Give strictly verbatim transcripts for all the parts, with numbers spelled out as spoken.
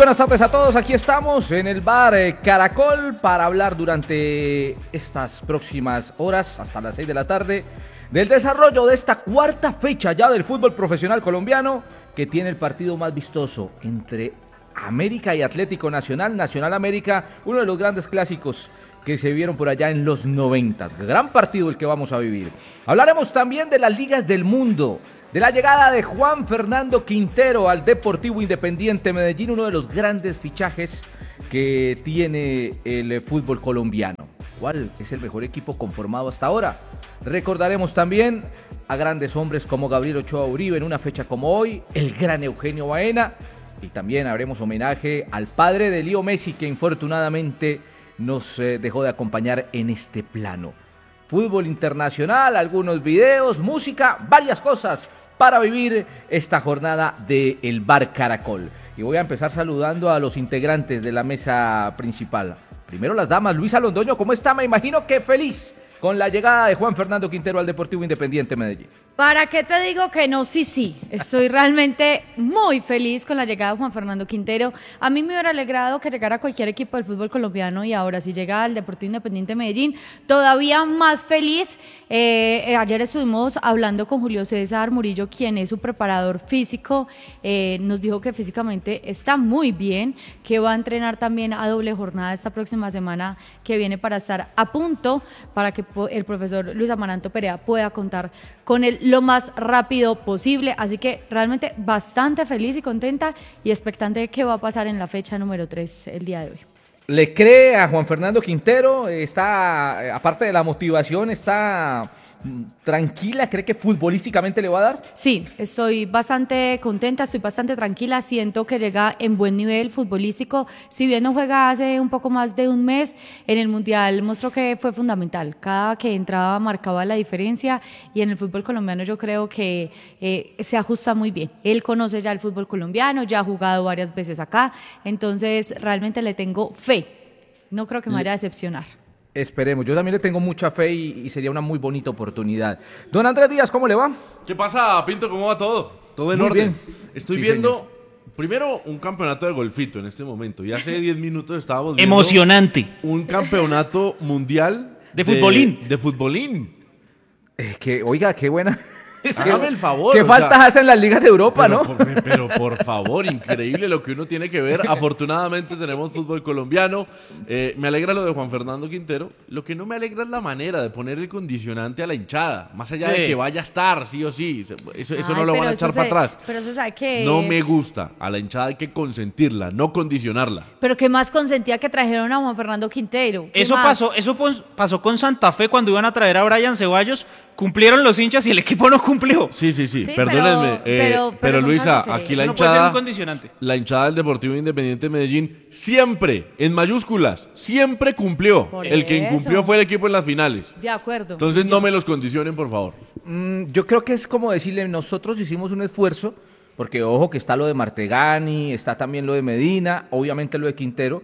buenas tardes a todos, aquí estamos en el bar eh, Caracol para hablar durante estas próximas horas, hasta las seis de la tarde, del desarrollo de esta cuarta fecha ya del fútbol profesional colombiano, que tiene el partido más vistoso entre América y Atlético Nacional, Nacional América, uno de los grandes clásicos que se vieron por allá en los noventa. Gran partido el que vamos a vivir. Hablaremos también de las ligas del mundo, de la llegada de Juan Fernando Quintero al Deportivo Independiente Medellín, uno de los grandes fichajes que tiene el fútbol colombiano. ¿Cuál es el mejor equipo conformado hasta ahora? Recordaremos también a grandes hombres como Gabriel Ochoa Uribe en una fecha como hoy, el gran Eugenio Baena, y también haremos homenaje al padre de Leo Messi, que infortunadamente nos eh, dejó de acompañar en este plano. Fútbol internacional, algunos videos, música, varias cosas para vivir esta jornada de El Bar Caracol. Y voy a empezar saludando a los integrantes de la mesa principal. Primero las damas. Luisa Londoño, ¿cómo está? Me imagino que feliz con la llegada de Juan Fernando Quintero al Deportivo Independiente Medellín. ¿Para qué te digo que no? Sí, sí. Estoy realmente muy feliz con la llegada de Juan Fernando Quintero. A mí me hubiera alegrado que llegara cualquier equipo del fútbol colombiano, y ahora si llega al Deportivo Independiente Medellín, todavía más feliz. Eh, ayer estuvimos hablando con Julio César Murillo, quien es su preparador físico. Eh, nos dijo que físicamente está muy bien, que va a entrenar también a doble jornada esta próxima semana que viene para estar a punto, para que el profesor Luis Amaranto Perea pueda contar con él lo más rápido posible. Así que realmente bastante feliz y contenta y expectante de qué va a pasar en la fecha número tres el día de hoy. ¿Le cree a Juan Fernando Quintero? Está, aparte de la motivación, está tranquila, ¿cree que futbolísticamente le va a dar? Sí, estoy bastante contenta, estoy bastante tranquila, siento que llega en buen nivel futbolístico. Si bien no juega hace un poco más de un mes, en el Mundial mostró que fue fundamental, cada que entraba marcaba la diferencia, y en el fútbol colombiano yo creo que eh, se ajusta muy bien. Él conoce ya el fútbol colombiano, ya ha jugado varias veces acá, entonces realmente le tengo fe, no creo que me vaya a decepcionar. Esperemos, yo también le tengo mucha fe y, y sería una muy bonita oportunidad. Don Andrés Díaz, ¿cómo le va? ¿Qué pasa, Pinto? ¿Cómo va todo? Todo en Muy orden. bien. Estoy Sí, viendo, señor. primero, un campeonato de golfito en este momento. Y hace diez minutos estábamos viendo Emocionante. un campeonato mundial De futbolín. De, de futbolín. Eh, que, oiga, qué buena. Hágame el favor. ¿Qué o faltas sea, hacen las ligas de Europa, pero, no? Por, pero por favor, increíble lo que uno tiene que ver. Afortunadamente tenemos fútbol colombiano. Eh, me alegra lo de Juan Fernando Quintero. Lo que no me alegra es la manera de poner el condicionante a la hinchada. Más allá Sí. de que vaya a estar, sí o sí. Eso, eso Ay, no lo van pero a echar eso para se- atrás. Pero eso sabe que... No me gusta. A la hinchada hay que consentirla, no condicionarla. Pero qué más consentía que trajeron a Juan Fernando Quintero. ¿Qué Eso más? pasó, eso pon- pasó con Santa Fe cuando iban a traer a Brian Ceballos. Cumplieron los hinchas y el equipo no cumplió. Sí, sí, sí, Sí, perdónenme. pero- eh, pero- pero, pero son Luisa, casos aquí la Eso no puede ser un hinchada, condicionante. la hinchada del Deportivo Independiente de Medellín siempre, en mayúsculas, siempre cumplió. Por El que eso. incumplió fue el equipo en las finales. De acuerdo. Entonces no me los condicionen, por favor. Mm, yo creo que es como decirle, nosotros hicimos un esfuerzo, porque ojo que está lo de Martegani, está también lo de Medina, obviamente lo de Quintero.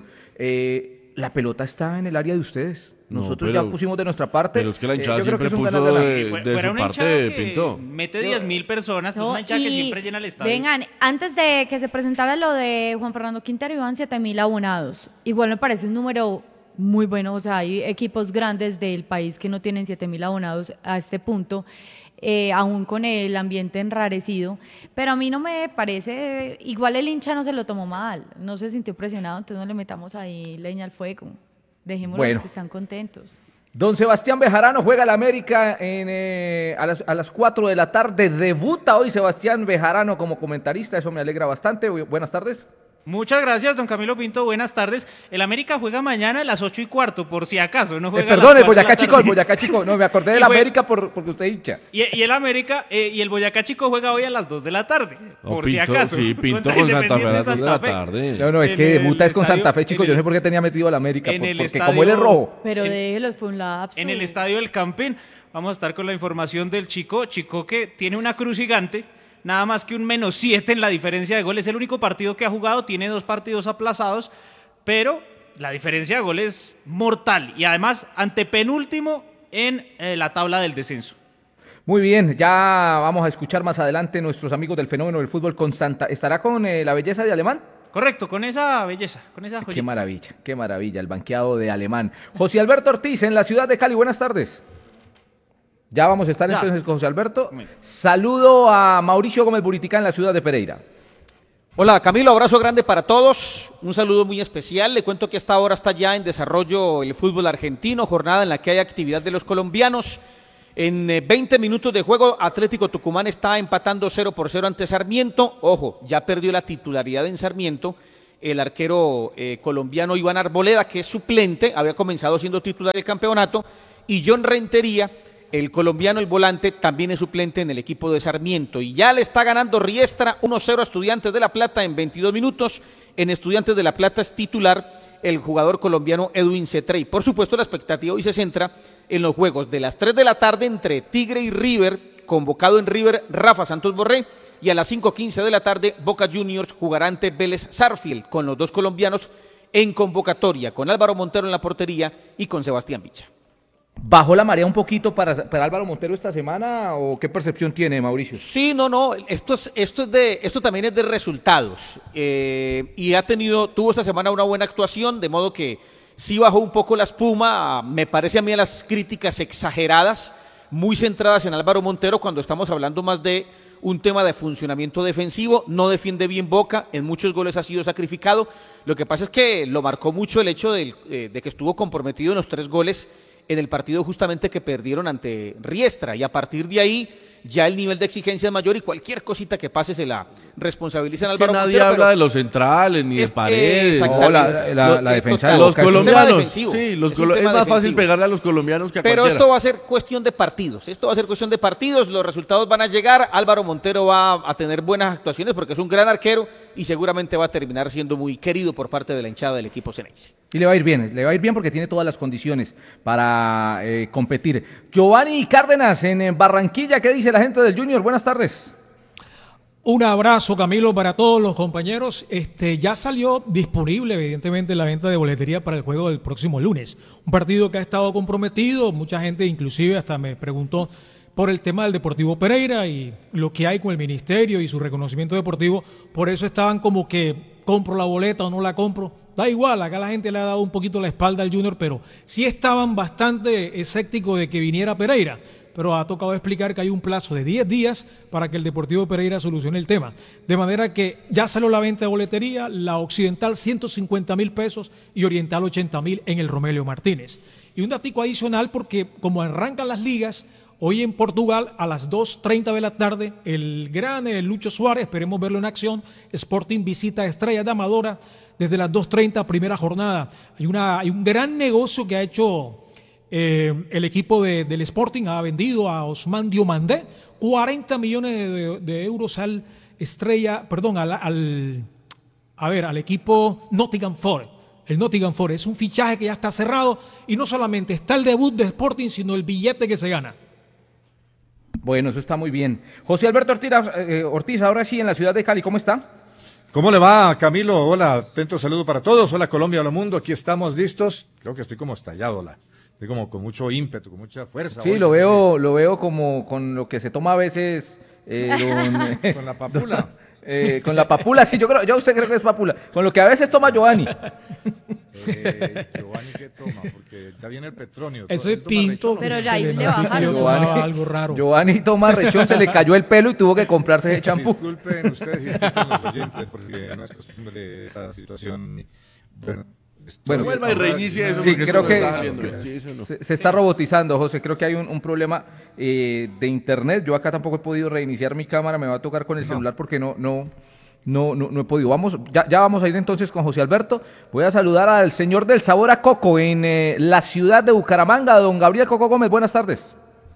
Eh, la pelota está en el área de ustedes. No, Nosotros pero- ya pusimos de nuestra parte. pero es que la Eh, hinchada yo creo que siempre es un puso ganar-ganar. de- Si fue- de fuera su una parte, hinchada que Pinto. mete diez mil personas, pues No, una hinchada que y siempre llena el estadio. Vengan, antes de que se presentara lo de Juan Fernando Quintero, iban siete mil abonados. Igual me parece un número muy bueno. O sea, hay equipos grandes del país que no tienen siete mil abonados a este punto, eh, aún con el ambiente enrarecido. Pero a mí no me parece. Igual el hincha no se lo tomó mal, no se sintió presionado, entonces no le metamos ahí leña al fuego. Dejémoslos Bueno. que están contentos. Don Sebastián Bejarano juega al América en, eh, a, las, a las cuatro de la tarde. Debuta hoy Sebastián Bejarano como comentarista. Eso me alegra bastante. Bu- Buenas tardes. Muchas gracias, don Camilo Pinto. Buenas tardes. El América juega mañana a las ocho y cuarto, por si acaso. No Eh, juega a perdón, las el cuatro de la Boyacá Chico, tarde. el Boyacá Chico. No, me acordé Y del fue- América por, porque usted hincha. Y, y el América eh, y el Boyacá Chico juega hoy a las dos de la tarde, Oh, por Pinto, si acaso. Sí, Pinto Contra con Santa Fe a Independiente las dos de la Santa Fe. tarde. No, no, es En que el debuta es con estadio- Santa Fe, chicos. en Yo no el- sé por qué tenía metido al América. en por- el porque estadio- como él es rojo. Pero En- déjelos, fue un lapso. En el estadio del Campín vamos a estar con la información del Chico. Chico que tiene una cruz gigante, nada más que un menos siete en la diferencia de goles. Es el único partido que ha jugado, tiene dos partidos aplazados, pero la diferencia de goles es mortal. Y además, antepenúltimo en eh, la tabla del descenso. Muy bien, ya vamos a escuchar más adelante nuestros amigos del fenómeno del fútbol con Santa. ¿Estará con eh, la belleza de Alemán? Correcto, con esa belleza, con esa joyita. Qué maravilla, qué maravilla, el banqueado de Alemán. José Alberto Ortiz, en la ciudad de Cali, buenas tardes. Ya vamos a estar Ya. entonces con José Alberto. Saludo a Mauricio Gómez Buriticá en la ciudad de Pereira. Hola Camilo, abrazo grande para todos, un saludo muy especial, le cuento que hasta ahora está ya en desarrollo el fútbol argentino, jornada en la que hay actividad de los colombianos. En eh, veinte minutos de juego, Atlético Tucumán está empatando cero por cero ante Sarmiento. Ojo, ya perdió la titularidad en Sarmiento el arquero eh, colombiano Iván Arboleda, que es suplente, había comenzado siendo titular del campeonato, y John Rentería, el colombiano, el volante, también es suplente en el equipo de Sarmiento. Y ya le está ganando Riestra uno cero a Estudiantes de La Plata en veintidós minutos. En Estudiantes de La Plata es titular el jugador colombiano Edwin Cetré. Y por supuesto la expectativa hoy se centra en los juegos de las tres de la tarde entre Tigre y River, convocado en River Rafa Santos Borré, y a las cinco quince de la tarde Boca Juniors jugará ante Vélez Sarsfield, con los dos colombianos en convocatoria, con Álvaro Montero en la portería y con Sebastián Villa. ¿Bajó la marea un poquito para, para Álvaro Montero esta semana o qué percepción tiene, Mauricio? Sí, no, no, esto es, esto es de, esto también es de resultados eh, y ha tenido, tuvo esta semana una buena actuación, de modo que sí bajó un poco la espuma, me parece a mí a las críticas exageradas, muy centradas en Álvaro Montero cuando estamos hablando más de un tema de funcionamiento defensivo, no defiende bien Boca, en muchos goles ha sido sacrificado, lo que pasa es que lo marcó mucho el hecho de, eh, de que estuvo comprometido en los tres goles en el partido justamente que perdieron ante Riestra, y a partir de ahí ya el nivel de exigencia es mayor y cualquier cosita que pase se la responsabilizan a Es que Álvaro nadie Montero. habla pero de los centrales ni es- de paredes. exactamente. No, la, la- Los- la defensa de total, Los Boca es un- tema colombianos, defensivo. sí, los Es un colo- es tema más fácil defensivo. pegarle a los colombianos que a Pero cualquiera. esto va a ser cuestión de partidos, esto va a ser cuestión de partidos, los resultados van a llegar, Álvaro Montero va a tener buenas actuaciones porque es un gran arquero y seguramente va a terminar siendo muy querido por parte de la hinchada del equipo Ceneice. Y le va a ir bien, le va a ir bien porque tiene todas las condiciones para eh, competir. Giovanni Cárdenas en, en Barranquilla, ¿qué dice la gente del Junior? Buenas tardes. Un abrazo, Camilo, para todos los compañeros. Este, ya salió disponible, evidentemente, la venta de boletería para el juego del próximo lunes. Un partido que ha estado comprometido, mucha gente inclusive hasta me preguntó por el tema del Deportivo Pereira y lo que hay con el ministerio y su reconocimiento deportivo. Por eso estaban como que compro la boleta o no la compro. Da igual, acá la gente le ha dado un poquito la espalda al Junior, pero sí estaban bastante escépticos de que viniera Pereira. Pero ha tocado explicar que hay un plazo de diez días para que el Deportivo Pereira solucione el tema. De manera que ya salió la venta de boletería, la Occidental ciento cincuenta mil pesos y Oriental ochenta mil en el Romelio Martínez. Y un datico adicional porque como arrancan las ligas, hoy en Portugal a las dos treinta de la tarde, el gran eh, Lucho Suárez, esperemos verlo en acción, Sporting visita a Estrella de Amadora desde las dos treinta, primera jornada. Hay, una, hay un gran negocio que ha hecho... Eh, el equipo de, del Sporting ha vendido a Osman Diomandé cuarenta millones de, de euros al Estrella, perdón, al, al a ver, al equipo Nottingham Forest. El Nottingham Forest es un fichaje que ya está cerrado y no solamente está el debut de Sporting, sino el billete que se gana. Bueno, eso está muy bien. José Alberto Ortiz, eh, Ortiz, ahora sí en la ciudad de Cali, ¿cómo está? ¿Cómo le va, Camilo? Hola, atento saludo para todos. Hola, Colombia, hola, mundo. Aquí estamos listos. Creo que estoy como estallado, hola. Estoy como con mucho ímpetu, con mucha fuerza. Sí, hoy, lo ¿no? veo, lo veo como con lo que se toma a veces eh, don, Con la papula. eh, con la papula, sí, yo creo, yo usted creo que es papula, con lo que a veces toma Giovanni. Eh, Giovanni, ¿qué toma? Porque ya viene el Petronio. Eso Él es toma pinto. rechón. Pero se ya ahí le le imagina que bajaron. yo tomaba algo raro. Giovanni toma rechón, se le cayó el pelo y tuvo que comprarse ese champú. Disculpen ustedes y disculpen los oyentes, porque no es costumbre esta situación. Bueno, estoy- Bueno, Vuelva y reinicie eso. Sí, porque creo eso no que está saliendo bien. Sí, eso no. se, se está robotizando, José. Creo que hay un, un problema eh, de internet. Yo acá tampoco he podido reiniciar mi cámara. Me va a tocar con el celular porque no, no, no, no, no he podido. Vamos, ya, ya vamos a ir entonces con José Alberto. Voy a saludar al señor del sabor a coco en eh, la ciudad de Bucaramanga, don Gabriel Coco Gómez. Buenas tardes.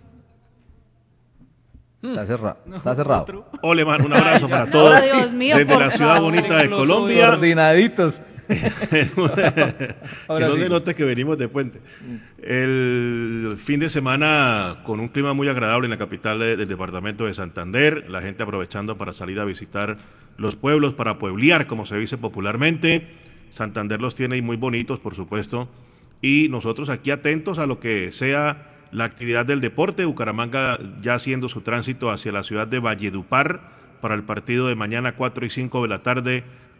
Está cerrado. Está cerrado. Otro. Ole, man, un abrazo para todos. Ahora, Dios mío, Desde por la ciudad favor. bonita de Los Colombia. Coordinaditos. que Ahora no sí. denote que venimos de puente. El fin de semana con un clima muy agradable en la capital de- del departamento de Santander, la gente aprovechando para salir a visitar los pueblos, para pueblear, como se dice popularmente. Santander los tiene muy bonitos, por supuesto, y nosotros aquí atentos a lo que sea la actividad del deporte. Bucaramanga ya haciendo su tránsito hacia la ciudad de Valledupar para el partido de mañana cuatro y cinco de la tarde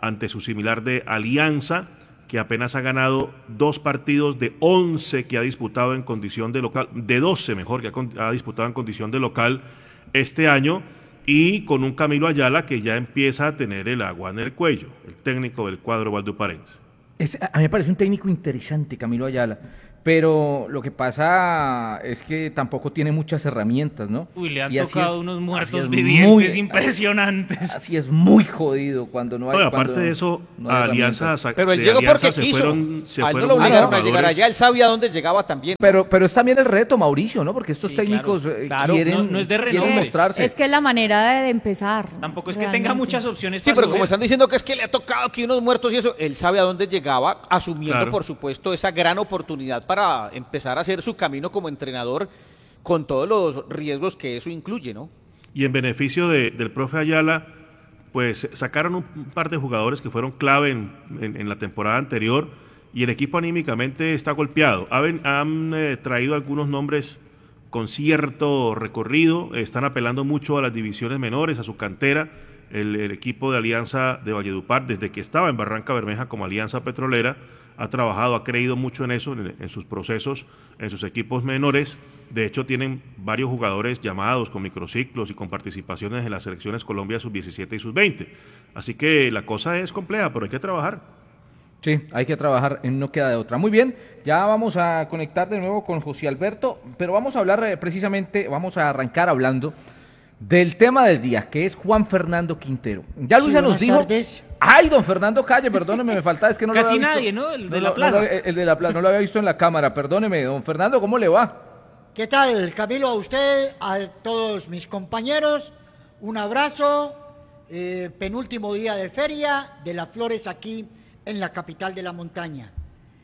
ante su similar de Alianza, que apenas ha ganado dos partidos de once que ha disputado en condición de local, de doce mejor, que ha, ha disputado en condición de local este año, y con un Camilo Ayala que ya empieza a tener el agua en el cuello, el técnico del cuadro valdoparense. Es, a mí me parece un técnico interesante, Camilo Ayala, pero lo que pasa es que tampoco tiene muchas herramientas, ¿no? Uy, le han Y así tocado es- unos así muertos es vivientes muy- impresionantes. Así es muy jodido cuando no hay. Bueno, aparte cuando de eso, no hay Alianza, herramientas. sa- Pero él de llegó Alianza porque se quiso. fueron, se a él no fueron lo unos obligaron a llegar jugadores. allá, él sabía dónde llegaba también. Pero, pero es también el reto, Mauricio, ¿no? Porque estos Sí, técnicos claro, eh, claro, quieren, no- no es de quieren renombre. mostrarse. Es que es la manera de, de empezar. Tampoco es que tenga realmente. muchas opciones. Sí, para pero como escoger. están diciendo que es que le ha tocado aquí unos muertos y eso, él sabe a dónde llegaba, asumiendo, Claro. por supuesto, esa gran oportunidad para empezar a hacer su camino como entrenador con todos los riesgos que eso incluye, ¿no? Y en beneficio de- del profe Ayala, pues sacaron un par de jugadores que fueron clave en, en- en la temporada anterior, y el equipo anímicamente está golpeado. Haben- han eh, traído algunos nombres con cierto recorrido, están apelando mucho a las divisiones menores, a su cantera. El, el equipo de Alianza de Valledupar, desde que estaba en Barranca Bermeja como Alianza Petrolera, ha trabajado, ha creído mucho en eso, en, en sus procesos, en sus equipos menores. De hecho, tienen varios jugadores llamados con microciclos y con participaciones en las selecciones Colombia sub diecisiete y sub veinte. Así que la cosa es compleja, pero hay que trabajar. Sí, hay que trabajar, en no queda de otra. Muy bien, ya vamos a conectar de nuevo con José Alberto, pero vamos a hablar eh, precisamente, vamos a arrancar hablando del tema del día, que es Juan Fernando Quintero. Ya Sí, Luisa nos buenas dijo... tardes. Ay, don Fernando Calle, perdóneme, me falta, es que no Casi lo había nadie, visto. ¿no? El de No la lo- plaza. no lo- el de la plaza, no lo había visto en la cámara, perdóneme. Don Fernando, ¿cómo le va? ¿Qué tal, Camilo? A usted, a todos mis compañeros, un abrazo. eh, penúltimo día de feria de las flores aquí en la capital de la montaña.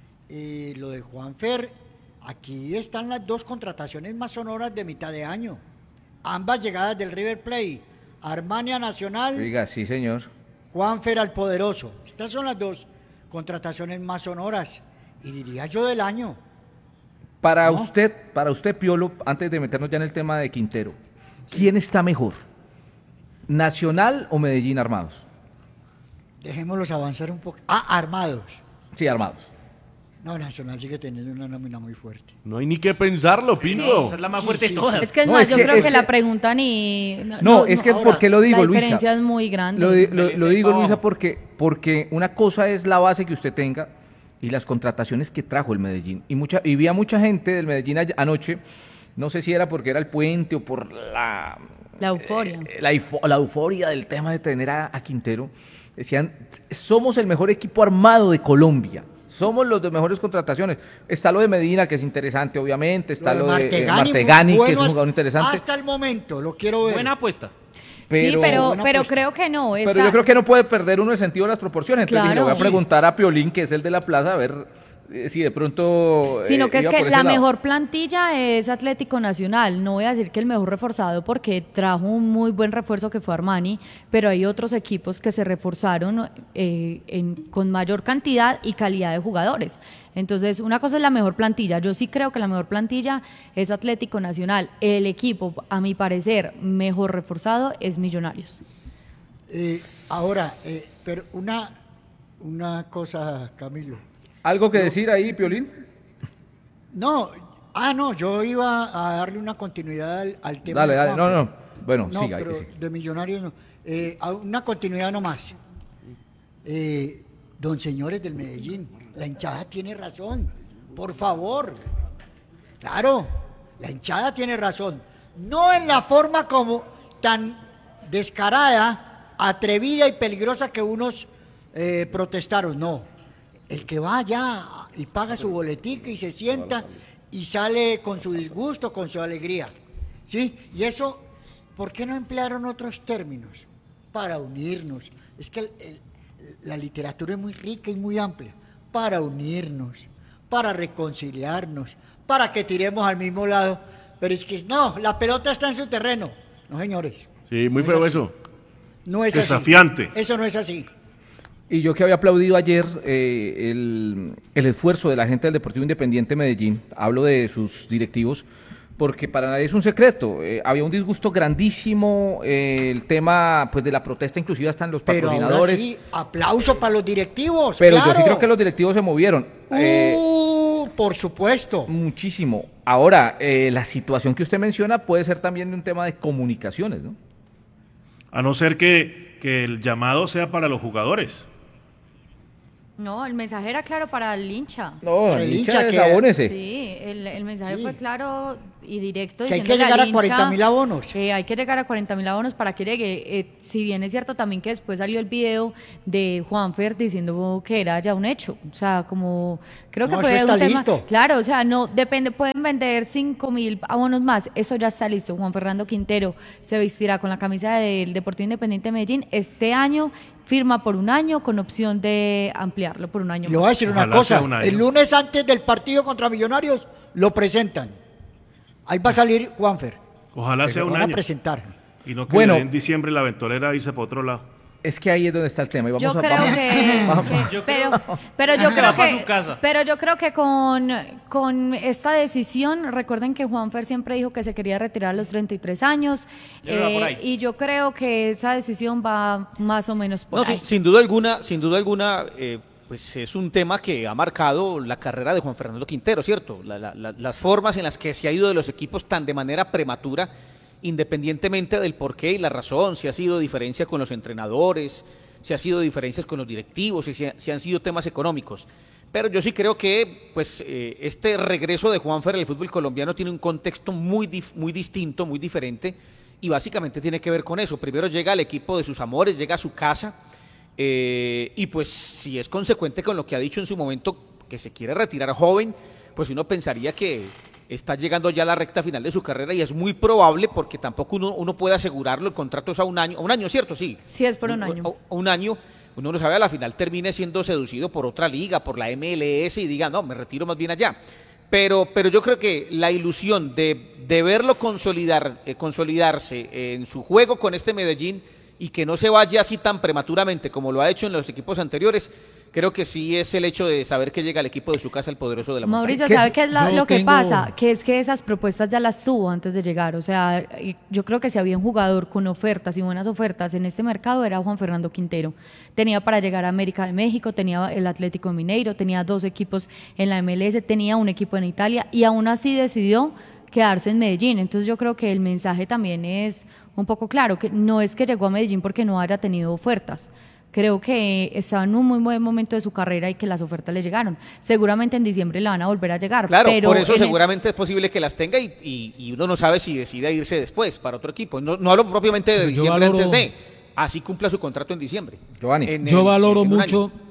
Eh, lo de Juanfer, aquí están las dos contrataciones más sonoras de mitad de año. Ambas llegadas del River Plate, Armania Nacional, Diga, sí, señor. Juanfer al Poderoso. Estas son las dos contrataciones más sonoras, y diría yo del año. Para ¿No? usted, para usted, Piolo, antes de meternos ya en el tema de Quintero, ¿quién está mejor? ¿Nacional o Medellín Armados? Dejémoslos avanzar un poco. Ah, armados. Sí, Armados. No, Nacional sigue teniendo una nómina muy fuerte. No hay ni que pensarlo, Pinto. Esa es la más Sí, fuerte sí, de todas. Es que es No, más, es yo que- creo es que, que- la pregunta ni... No, es que, ahora, ¿por qué lo digo, la Luisa? diferencia es muy grande. Lo, di- lo- Del- lo del digo, pa' Luisa, abajo. porque, porque una cosa es la base que usted tenga y las contrataciones que trajo el Medellín. Y mucha y vi a mucha gente del Medellín ay- anoche, no sé si era porque era el puente o por la... La euforia. eh, la, eufo- la euforia del tema de tener a, a Quintero. Decían, somos el mejor equipo armado de Colombia. Somos los de mejores contrataciones. Está lo de Medina, que es interesante, obviamente. Está lo de, eh, Martegani, que es bueno, un jugador interesante. Hasta el momento, lo quiero ver. Buena apuesta. Pero, sí, pero, Buena pero apuesta. creo que no. pero esa- yo creo que no puede perder uno el sentido de las proporciones. Entonces dije, Claro. le voy a Sí. preguntar a Piolín, que es el de la plaza, a ver eh, si de pronto. Sino eh, que es iba que por ese la lado. mejor plantilla es Atlético Nacional. No voy a decir que el mejor reforzado porque trajo un muy buen refuerzo que fue Armani, pero hay otros equipos que se reforzaron eh, en- con mayor cantidad y calidad de jugadores. Entonces, una cosa es la mejor plantilla. Yo sí creo que la mejor plantilla es Atlético Nacional. El equipo, a mi parecer, mejor reforzado es Millonarios. Eh, ahora, eh, pero una, una cosa, Camilo. ¿Algo que decir ahí, Piolín? No, ah, no, yo iba a darle una continuidad al, al tema. Dale, de dale. No, Juanfer. no. Bueno, No, siga. pero sí. de Millonarios no. Eh, a una continuidad nomás. Eh, don señores del Medellín, la hinchada tiene razón. Por favor. Claro, la hinchada tiene razón. No en la forma como tan descarada, atrevida y peligrosa que unos eh, protestaron. No. El que va allá y paga su boletica y se sienta y sale con su disgusto, con su alegría. ¿Sí? Y eso, ¿por qué no emplearon otros términos? Para unirnos. Es que el- el- la literatura es muy rica y muy amplia. Para unirnos, para reconciliarnos, para que tiremos al mismo lado. Pero es que no, la pelota está en su terreno. No, señores. Sí, muy No es feo así. eso. No es Desafiante. así. Eso no es así. Y yo que había aplaudido ayer eh, el, el esfuerzo de la gente del Deportivo Independiente Medellín, hablo de sus directivos, porque para nadie es un secreto. Eh, había un disgusto grandísimo, eh, el tema pues de la protesta, inclusive hasta en los Pero ahora patrocinadores. sí, aplauso para los directivos. Pero claro. yo sí creo que los directivos se movieron. Eh, Uh, por supuesto. muchísimo. Ahora, eh, la situación que usted menciona puede ser también un tema de comunicaciones, ¿no? A no ser que, que el llamado sea para los jugadores. No, el mensaje era claro para el hincha. No, El el hincha hincha que- desabónese. Sí, el, el mensaje Sí. fue claro y directo. Que hay que diciéndole llegar al a cuarenta hincha mil abonos. que hay que llegar a cuarenta mil abonos para que llegue. Eh, si bien es cierto también que después salió el video de Juanfer diciendo que era ya un hecho. O sea, como creo que No, fue eso está un tema. listo. Claro, o sea, no depende, pueden vender cinco mil abonos más. Eso ya está listo. Juan Fernando Quintero se vestirá con la camisa del Deportivo Independiente de Medellín este año. Firma por un año con opción de ampliarlo por un año. Le voy a decir una Ojalá cosa. sea un año. El lunes antes del partido contra Millonarios lo presentan. Ahí va a salir Juanfer. Ojalá Que sea lo un van a año. presentar. Y no que Bueno. le den en diciembre la ventolera irse para otro lado. Es que ahí es donde está el tema. Y vamos Yo a, creo vamos- que, vamos- que- Yo pero, creo- pero yo Se creo va pa' que su casa. pero yo creo que con, con esta decisión, recuerden que Juanfer siempre dijo que se quería retirar a los treinta y tres años, Ya va por eh, ahí. y yo creo que esa decisión va más o menos por No, ahí. sin, sin duda alguna, sin duda alguna, eh, pues es un tema que ha marcado la carrera de Juan Fernando Quintero, ¿cierto? La- la- la- las formas en las que se ha ido de los equipos tan de manera prematura, independientemente del porqué y la razón, si ha sido diferencia con los entrenadores, si ha sido diferencias con los directivos, si, se- si han sido temas económicos. Pero yo sí creo que pues eh, este regreso de Juanfer al fútbol colombiano tiene un contexto muy, dif- muy distinto, muy diferente, y básicamente tiene que ver con eso. Primero llega al equipo de sus amores, llega a su casa, eh, y pues si es consecuente con lo que ha dicho en su momento, que se quiere retirar joven, pues uno pensaría que está llegando ya a la recta final de su carrera, y es muy probable, porque tampoco uno, uno puede asegurarlo, el contrato es a un año, a un año, ¿cierto? Sí. Sí, es por un año. A un año, uno no sabe, a la final termine siendo seducido por otra liga, por la M L S, y diga, no, me retiro más bien allá. Pero, pero yo creo que la ilusión de, de verlo consolidar, eh, consolidarse en su juego con este Medellín, y que no se vaya así tan prematuramente como lo ha hecho en los equipos anteriores, creo que sí es el hecho de saber que llega al equipo de su casa, el poderoso de la montaña. Mauricio, ¿Qué? ¿sabe qué es la- Yo lo que tengo- pasa? Que es que esas propuestas ya las tuvo antes de llegar. O sea, y yo creo que si había un jugador con ofertas y buenas ofertas en este mercado era Juan Fernando Quintero. Tenía para llegar a América de México, tenía el Atlético Mineiro, tenía dos equipos en la M L S, tenía un equipo en Italia y aún así decidió quedarse en Medellín. Entonces yo creo que el mensaje también es un poco claro, que no es que llegó a Medellín porque no haya tenido ofertas. Creo que estaba en un muy buen momento de su carrera y que las ofertas le llegaron. Seguramente en diciembre le van a volver a llegar. Claro, pero por eso en es- seguramente es posible que las tenga, y, y- y uno no sabe si decide irse después para otro equipo. No, no hablo propiamente de Yo diciembre valoro- antes de, así cumpla su contrato en diciembre. Giovanni. En Yo el- valoro en un mucho, año.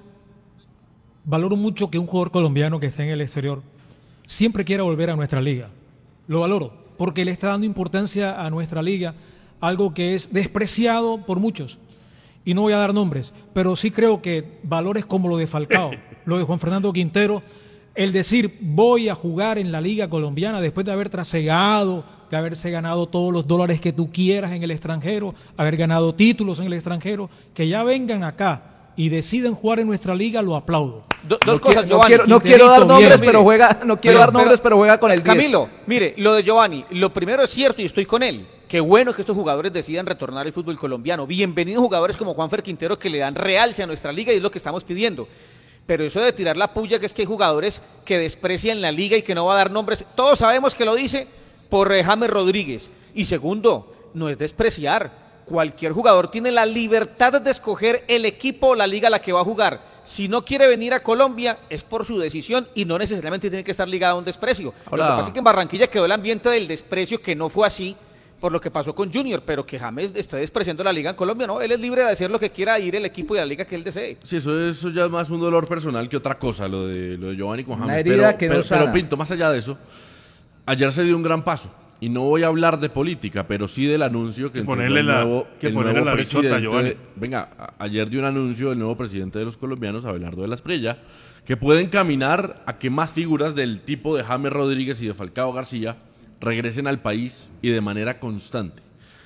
valoro mucho que un jugador colombiano que esté en el exterior siempre quiera volver a nuestra liga. Lo valoro, porque le está dando importancia a nuestra liga, algo que es despreciado por muchos. Y no voy a dar nombres, pero sí creo que valores como lo de Falcao, lo de Juan Fernando Quintero, el decir voy a jugar en la liga colombiana después de haber trasegado, de haberse ganado todos los dólares que tú quieras en el extranjero, haber ganado títulos en el extranjero, que ya vengan acá y deciden jugar en nuestra liga, lo aplaudo. Do- No dos cosas, quiero- no Giovanni. quiero, no Quinterito, quiero dar bien. nombres, Mire, pero juega, no quiero Pero- dar nombres, pero juega con el diez. Camilo, mire, lo de Giovanni, lo primero es cierto y estoy con él. Qué bueno que estos jugadores decidan retornar al fútbol colombiano. Bienvenidos jugadores como Juanfer Quintero, que le dan realce a nuestra liga, y es lo que estamos pidiendo. Pero eso de tirar la puya, que es que hay jugadores que desprecian la liga y que no va a dar nombres, todos sabemos que lo dice por eh, James Rodríguez. Y segundo, no es despreciar. Cualquier jugador tiene la libertad de escoger el equipo o la liga a la que va a jugar. Si no quiere venir a Colombia, es por su decisión y no necesariamente tiene que estar ligado a un desprecio. Ahora- Lo que pasa es que en Barranquilla quedó el ambiente del desprecio, que no fue así por lo que pasó con Junior, pero que James esté despreciando la liga en Colombia, no, él es libre de hacer lo que quiera, ir el equipo y la liga que él desee. Sí, eso, eso ya es más un dolor personal que otra cosa, lo de, lo de Giovanni con Una James. herida Pero, que no pero, sana. pero, Pinto, más allá de eso, ayer se dio un gran paso. Y no voy a hablar de política, pero sí del anuncio que Que entregó ponerle el la- nuevo, que el ponerle nuevo la bichota, presidente. Giovanni. de- venga, a- ayer dio un anuncio del nuevo presidente de los colombianos, Abelardo de la Espriella, que puede encaminar a que más figuras del tipo de James Rodríguez y de Falcao García regresen al país y de manera constante.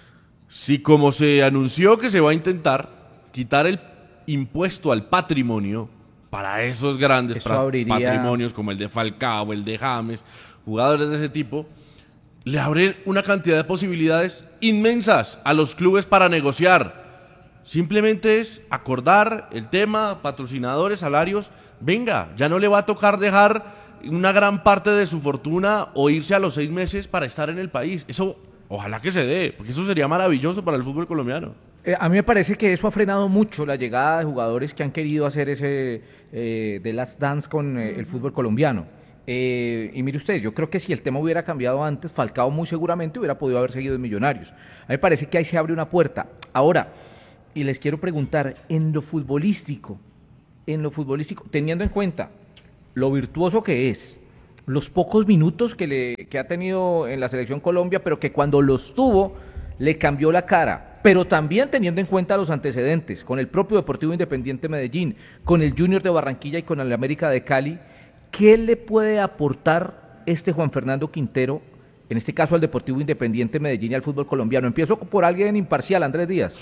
Si como se anunció que se va a intentar quitar el impuesto al patrimonio para esos grandes Eso pra- abriría- patrimonios como el de Falcao, el de James, jugadores de ese tipo, le abre una cantidad de posibilidades inmensas a los clubes para negociar. Simplemente es acordar el tema, patrocinadores, salarios. Venga, ya no le va a tocar dejar una gran parte de su fortuna o irse a los seis meses para estar en el país. Eso, ojalá que se dé, porque eso sería maravilloso para el fútbol colombiano. Eh, a mí me parece que eso ha frenado mucho la llegada de jugadores que han querido hacer ese eh, The Last Dance con eh, el fútbol colombiano. Eh, y mire usted, yo creo que si el tema hubiera cambiado antes, Falcao muy seguramente hubiera podido haber seguido en Millonarios. A mí me parece que ahí se abre una puerta. Ahora, y les quiero preguntar, en lo futbolístico, en lo futbolístico, teniendo en cuenta lo virtuoso que es, los pocos minutos que, le, que ha tenido en la Selección Colombia, pero que cuando los tuvo le cambió la cara, pero también teniendo en cuenta los antecedentes, con el propio Deportivo Independiente Medellín, con el Junior de Barranquilla y con el América de Cali, ¿qué le puede aportar este Juan Fernando Quintero, en este caso al Deportivo Independiente Medellín y al fútbol colombiano? Empiezo por alguien imparcial, Andrés Díaz.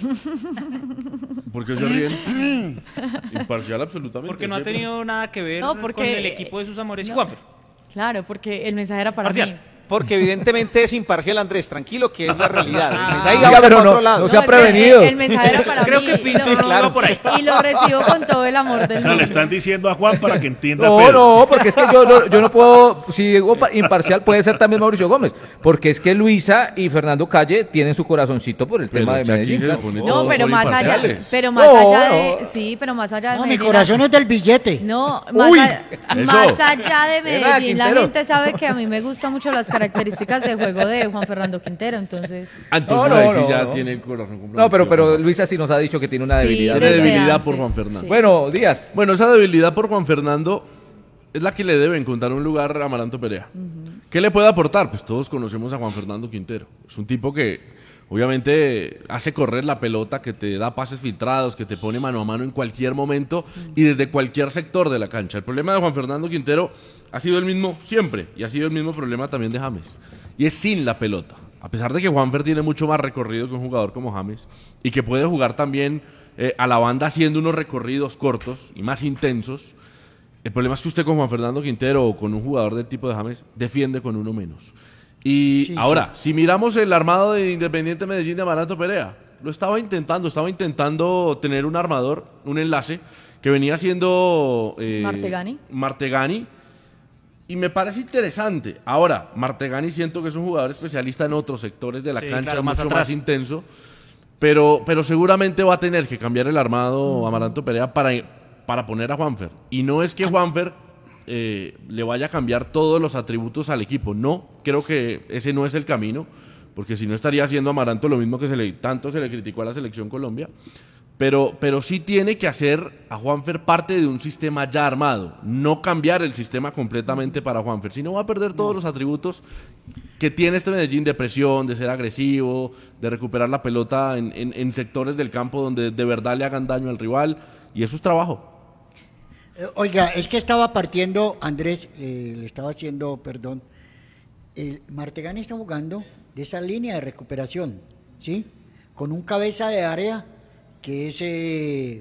¿Por qué se ríen? Imparcial absolutamente. Porque no ha siempre. tenido nada que ver No, porque- con el equipo de sus amores no. y Juanfer. Claro, porque el mensaje era para Parcial. mí. Porque evidentemente es imparcial, Andrés, tranquilo, que es la realidad. El mensaje Oiga, va pero por no- otro lado. no sea es que prevenidos. El, el mensaje era para Creo mí. que y Pinto lo- no va por ahí. Y lo recibo con todo el amor del O sea, mundo. le están diciendo a Juan para que entienda No, Pedro. no, porque es que yo no, yo no puedo, si digo pa- imparcial puede ser también Mauricio Gómez, porque es que Luisa y Fernando Calle tienen su corazoncito por el Pero tema de es que aquí Medellín. se claro. pone No, todos pero son más allá, imparciales. pero más No, allá de, no. sí, pero más allá de No, mi Medellín, corazón es del billete. No, más, Uy, a- eso. más allá de Era Medellín, la Quintero. gente sabe que a mí me gustan mucho las características de juego de Juan Fernando Quintero, entonces... Ah, entonces No, no, ahí sí no, ya no. tiene el corazón comprometido. No, pero, pero Luisa sí nos ha dicho que tiene una Sí, debilidad. Tiene desde debilidad por antes, Juan Fernando. sí. Bueno, Díaz. Bueno, esa debilidad por Juan Fernando es la que le debe encontrar un lugar a Amaranto Perea. ¿Qué le puede aportar? Pues todos conocemos a Juan Fernando Quintero. Es un tipo que obviamente hace correr la pelota, que te da pases filtrados, que te pone mano a mano en cualquier momento y desde cualquier sector de la cancha. El problema de Juan Fernando Quintero ha sido el mismo siempre y ha sido el mismo problema también de James. Y es sin la pelota. A pesar de que Juanfer tiene mucho más recorrido que un jugador como James y que puede jugar también eh, a la banda haciendo unos recorridos cortos y más intensos, el problema es que usted con Juan Fernando Quintero o con un jugador del tipo de James defiende con uno menos. Y Sí, ahora, si miramos el armado de Independiente Medellín de Amaranto Perea, lo estaba intentando, estaba intentando tener un armador, un enlace, que venía siendo eh, Martegani. Martegani, y me parece interesante. Ahora, Martegani siento que es un jugador especialista en otros sectores de la Sí, cancha, claro, más mucho atrás. más intenso, pero, pero seguramente va a tener que cambiar el armado Amaranto Perea para, para poner a Juanfer. Y no es que Juanfer eh, le vaya a cambiar todos los atributos al equipo, no, creo que ese no es el camino, porque si no estaría haciendo Amaranto lo mismo que se le, tanto se le criticó a la Selección Colombia. Pero, pero sí tiene que hacer a Juanfer parte de un sistema ya armado, no cambiar el sistema completamente para Juanfer, sino va a perder todos los atributos que tiene este Medellín de presión, de ser agresivo, de recuperar la pelota en, en- en sectores del campo donde de verdad le hagan daño al rival, y eso es trabajo. Eh, Oiga, es que estaba partiendo, Andrés, eh, le estaba haciendo, perdón, el Martegani está jugando de esa línea de recuperación, ¿sí? Con un cabeza de área que es eh,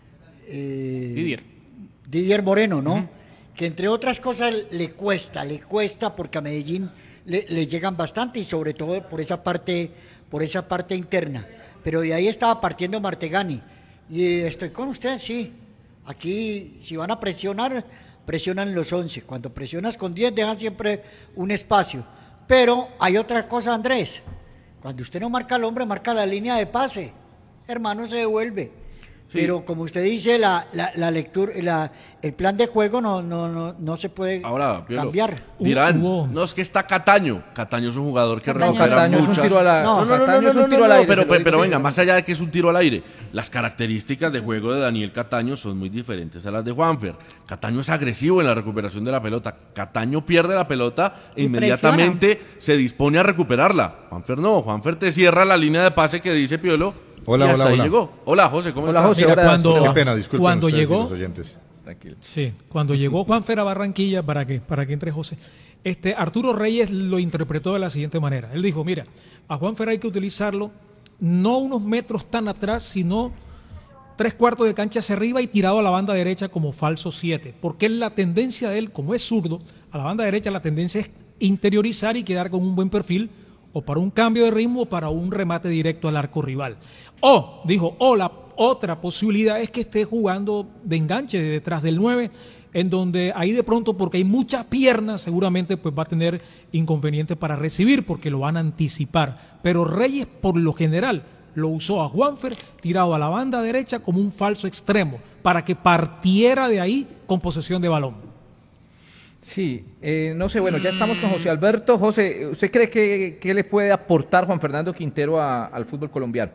eh, Didier. Didier Moreno, ¿no? Que entre otras cosas le cuesta, le cuesta porque a Medellín le, le llegan bastante y sobre todo por esa parte, por esa parte interna. Pero de ahí estaba partiendo Martegani. Y eh, estoy con usted, sí. Aquí, si van a presionar, presionan los once. Cuando presionas con diez, dejan siempre un espacio. Pero hay otra cosa, Andrés. Cuando usted no marca al hombre, marca la línea de pase. Hermano, se devuelve. Sí. Pero como usted dice, la, la, la lectura, la, el plan de juego no, no, no, no se puede Ahora, Piolo, cambiar. dirán, Hubo- no es que está Cataño. Cataño es un jugador que Cataño No, recupera Cataño es un muchas- tiro a la- No, No, no, no, Cataño no, es un no, tiro no, al no, aire, pero, se lo digo pero yo, venga, ¿no? más allá de que es un tiro al aire, las características de juego de Daniel Cataño son muy diferentes a las de Juanfer. Cataño es agresivo en la recuperación de la pelota. Cataño pierde la pelota e Y inmediatamente se dispone a recuperarla. Juanfer no, Juanfer te cierra la línea de pase que dice Piolo. Hola, y hasta hola, ahí hola. llegó. Hola, José, ¿cómo Hola, estás? José. Mira, ahora- cuando, Qué pena, disculpen cuando ustedes y llegó, los oyentes. Tranquilo. sí, cuando llegó Juanfer a Barranquilla, para que, para que entre José, este, Arturo Reyes lo interpretó de la siguiente manera. Él dijo, mira, a Juanfer hay que utilizarlo no unos metros tan atrás, sino tres cuartos de cancha hacia arriba y tirado a la banda derecha como falso siete, porque es la tendencia de él, como es zurdo, a la banda derecha la tendencia es interiorizar y quedar con un buen perfil o para un cambio de ritmo o para un remate directo al arco rival. O, dijo, o la otra posibilidad es que esté jugando de enganche de detrás del nueve, en donde ahí de pronto, porque hay muchas piernas, seguramente pues va a tener inconveniente para recibir porque lo van a anticipar. Pero Reyes por lo general lo usó a Juanfer tirado a la banda derecha como un falso extremo para que partiera de ahí con posesión de balón. Sí, eh, no sé, bueno, ya estamos con José Alberto. José, ¿usted cree que, que le puede aportar Juan Fernando Quintero a, al fútbol colombiano?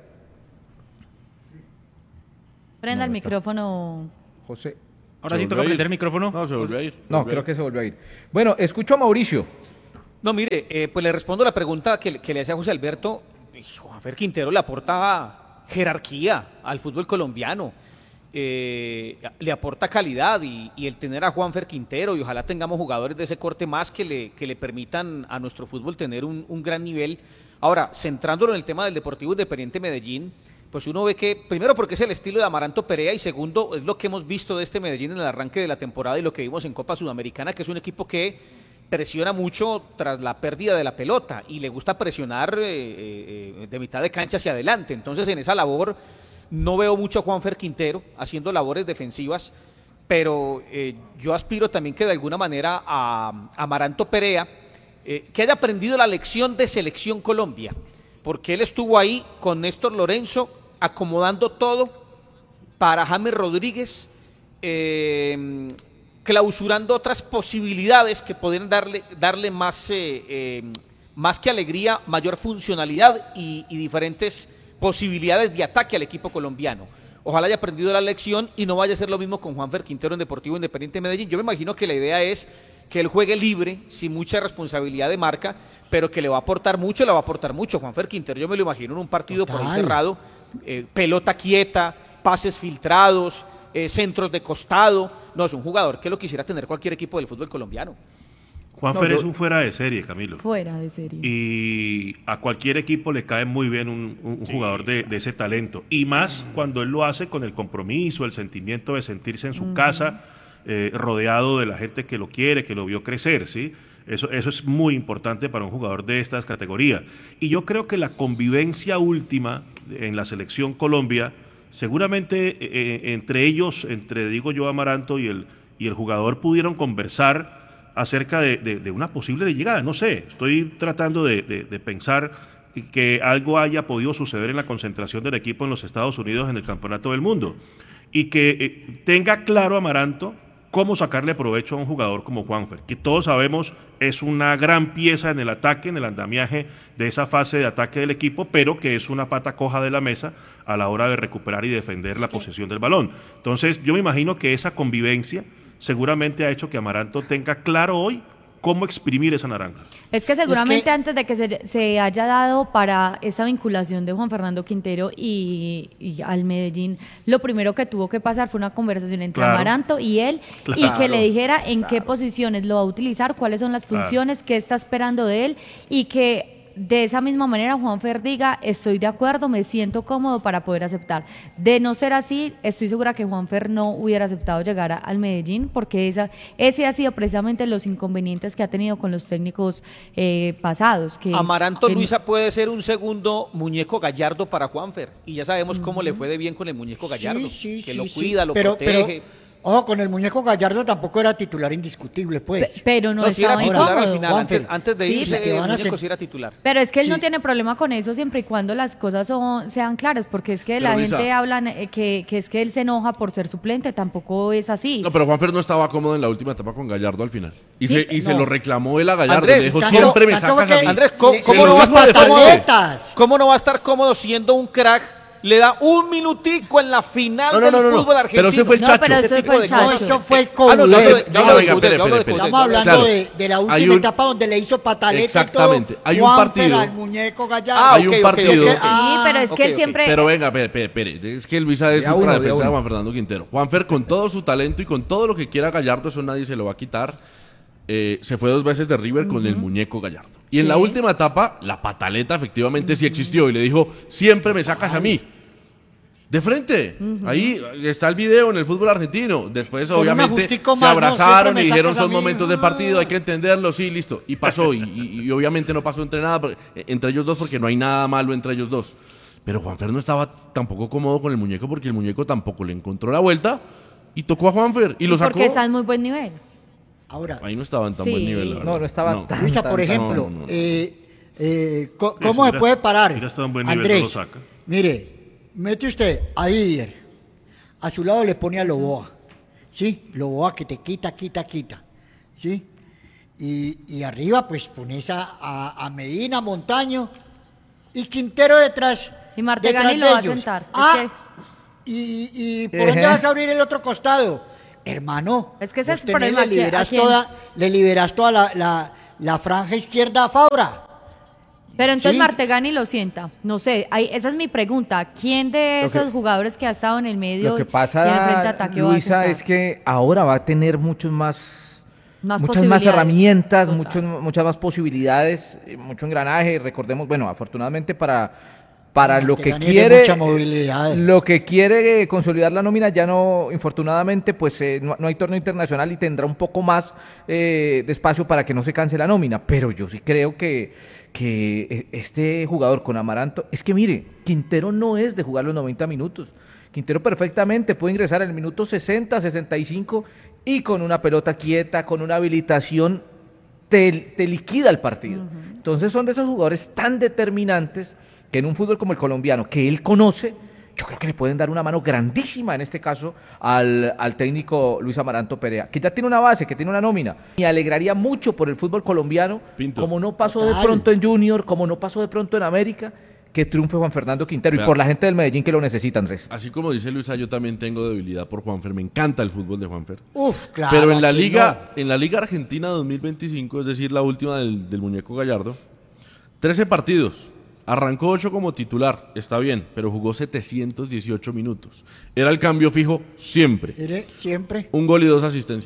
Prenda No, el está. micrófono. José. Ahora sí ¿Se toca volvió a ir? prender el micrófono. No, se volvió a ir. No, Volvió a creo ir. que se volvió a ir. Bueno, escucho a Mauricio. No, mire, eh, pues le respondo la pregunta que, que le hacía José Alberto. Juanfer Quintero le aporta jerarquía al fútbol colombiano, eh, le aporta calidad y, y el tener a Juanfer Quintero, y ojalá tengamos jugadores de ese corte más que le, que le permitan a nuestro fútbol tener un, un gran nivel. Ahora, centrándolo en el tema del Deportivo Independiente Medellín, pues uno ve que, primero porque es el estilo de Amaranto Perea y segundo es lo que hemos visto de este Medellín en el arranque de la temporada y lo que vimos en Copa Sudamericana, que es un equipo que presiona mucho tras la pérdida de la pelota y le gusta presionar eh, eh, de mitad de cancha hacia adelante. Entonces en esa labor no veo mucho a Juanfer Quintero haciendo labores defensivas, pero eh, yo aspiro también que de alguna manera a, a Amaranto Perea eh, que haya aprendido la lección de Selección Colombia, porque él estuvo ahí con Néstor Lorenzo acomodando todo para James Rodríguez, eh, clausurando otras posibilidades que podrían darle, darle más, eh, eh, más que alegría, mayor funcionalidad y, y diferentes posibilidades de ataque al equipo colombiano. Ojalá haya aprendido la lección y no vaya a ser lo mismo con Juanfer Quintero en Deportivo Independiente de Medellín. Yo me imagino que la idea es que él juegue libre, sin mucha responsabilidad de marca, pero que le va a aportar mucho, le va a aportar mucho. Juanfer Quintero, yo me lo imagino en un partido por ahí Total. cerrado, eh, pelota quieta, pases filtrados, eh, centros de costado. No, es un jugador que lo quisiera tener cualquier equipo del fútbol colombiano. Juanfer No, yo- es un fuera de serie, Camilo. Fuera de serie. Y a cualquier equipo le cae muy bien un, un- un jugador de, de ese talento. Y más cuando él lo hace con el compromiso, el sentimiento de sentirse en su casa, eh, rodeado de la gente que lo quiere, que lo vio crecer, ¿sí? Eso, eso es muy importante para un jugador de estas categorías. Y yo creo que la convivencia última en la selección Colombia, seguramente eh, entre ellos, entre, digo yo, Amaranto y el, y el jugador pudieron conversar acerca de, de- de una posible llegada. No sé, estoy tratando de, de- de pensar que algo haya podido suceder en la concentración del equipo en los Estados Unidos en el Campeonato del Mundo y que eh, tenga claro Amaranto cómo sacarle provecho a un jugador como Juanfer, que todos sabemos es una gran pieza en el ataque, en el andamiaje de esa fase de ataque del equipo, pero que es una pata coja de la mesa a la hora de recuperar y defender la posesión del balón. Entonces, yo me imagino que esa convivencia seguramente ha hecho que Amaranto tenga claro hoy cómo exprimir esa naranja. Es que seguramente Es que- antes de que se, se haya dado para esa vinculación de Juan Fernando Quintero y, y al Medellín, lo primero que tuvo que pasar fue una conversación entre Claro. Amaranto y él y Claro, que le dijera en qué posiciones lo va a utilizar, cuáles son las Claro. funciones, qué está esperando de él y que de esa misma manera Juanfer diga estoy de acuerdo, me siento cómodo para poder aceptar. De no ser así, estoy segura que Juanfer no hubiera aceptado llegar a- al Medellín porque esa, ese ha sido precisamente los inconvenientes que ha tenido con los técnicos eh, pasados. Que Amaranto que- Luisa puede ser un segundo muñeco Gallardo para Juanfer y ya sabemos cómo le fue de bien con el muñeco Gallardo, Sí, sí, que sí, lo sí. cuida, lo pero, protege. Pero, ojo, con el muñeco Gallardo tampoco era titular indiscutible, Pe- pues. pero no, No, sí era estaba titular al incómodo. final, Juanfer. antes, antes de Sí, irse, que el van a muñeco ser- sí era titular. Pero es que él no Sí. tiene problema con eso siempre y cuando las cosas son, sean claras, porque es que Pero, la Luisa. gente habla eh, que, que es que él se enoja por ser suplente, tampoco es así. No, pero Juanfer no estaba cómodo en la última etapa con Gallardo al final. Y, Sí, se, y se no. lo reclamó él a Gallardo. Andrés, le dijo, tanto- siempre me tanto sacas que- a mí. Andrés, ¿cómo, Le- cómo se no lo va a dijo estar de frente. cómodo? Pataletas. ¿Cómo no va a estar cómodo siendo un crack? Le da un minutico en la final No, no, del no, no, no. fútbol argentino. Pero ese fue el No, chacho. pero Ese eso tipo fue el de chacho. No, cosas. eso fue el Ah, no, yo hablo de- Coudet. yo hablo Venga, de venga, Coudet, yo espere, hablo de espere, Coudet. Estamos hablando Claro. de, de la última Hay un- etapa donde le hizo pataleta Exactamente. y todo. Hay un Juanfer partido. al muñeco Gallardo. Ah, Hay un ok, ok, partido. ok. Sí, pero es ok, que él ok. siempre... Pero venga, espere, espere, espere. Es que Luisa es De a ultra uno, de a defensa de uno. Juan Fernando Quintero. Juanfer, con todo su talento y con todo lo que quiera Gallardo, eso nadie se lo va a quitar. Eh, se fue dos veces de River con el muñeco Gallardo. Y en Sí. la última etapa, la pataleta efectivamente sí existió y le dijo, siempre me sacas a mí. De frente. Uh-huh. Ahí está el video en el fútbol argentino. Después, con obviamente, se más, abrazaron no, y dijeron son momentos de partido, hay que entenderlo, sí, listo. Y pasó. y, y, y obviamente no pasó entre nada, entre ellos dos, porque no hay nada malo entre ellos dos. Pero Juanfer no estaba tampoco cómodo con el muñeco, porque el muñeco tampoco le encontró la vuelta y tocó a Juanfer y lo sacó. Porque está en muy buen nivel. Ahora, ahí no estaba en tan sí. buen nivel, la verdad. No, no estaba no. tan. Luisa, por tan, ejemplo, no, no. Eh, eh, ¿cómo se puede parar? Mira, está en buen nivel, Andrés, no lo saca. Mire, mete usted a Didier, a su lado le pone a Loboa, ¿sí? Loboa que te quita, quita, quita, ¿sí? Y, y arriba pues pones a, a, a Medina, Montaño y Quintero detrás. Y Martegani lo va a sentar. Ah, es que... y, y ¿por dónde vas a abrir el otro costado? Hermano, es que ese vos es el tenés, problema le que- liberas ¿a quién? toda, le liberas toda la, la, la franja izquierda a Fabra. Pero entonces Sí. Martegani lo sienta. No sé, ahí, esa es mi pregunta. ¿Quién de Lo esos que- jugadores que ha estado en el medio Lo que y al frente de pasa, ataque va a Luisa, sentar? es que ahora va a tener muchos más, Más muchas más posibilidades. herramientas, Total. muchos, muchas más posibilidades, eh, mucho engranaje. Recordemos, bueno, afortunadamente para, para lo que Martegani tiene quiere, mucha movilidad. lo que quiere eh, consolidar la nómina, ya no, infortunadamente, pues eh, no, no hay torneo internacional y tendrá un poco más eh, de espacio para que no se canse la nómina. Pero yo sí creo que, que eh, este jugador con Amaranto, es que mire, Quintero no es de jugar los noventa minutos. Quintero perfectamente puede ingresar en el minuto sesenta, sesenta y cinco y con una pelota quieta, con una habilitación, te, te liquida el partido. Uh-huh. Entonces son de esos jugadores tan determinantes que en un fútbol como el colombiano, que él conoce, yo creo que le pueden dar una mano grandísima en este caso al, al técnico Luis Amaranto Perea, que ya tiene una base, que tiene una nómina. Me alegraría mucho por el fútbol colombiano, Pinto. como no pasó de Total. pronto en Junior, como no pasó de pronto en América, que triunfe Juan Fernando Quintero. Vea. Y por la gente del Medellín que lo necesita, Andrés. Así como dice Luisa, yo también tengo debilidad por Juanfer. Me encanta el fútbol de Juanfer. Uf, claro. Pero en la aquí liga, en la Liga Argentina dos mil veinticinco, es decir, la última del, del muñeco Gallardo, trece partidos. Arrancó ocho como titular, está bien, pero jugó setecientos dieciocho minutos. Era el cambio fijo siempre. no. Mire, siempre. Un gol y dos asistencias.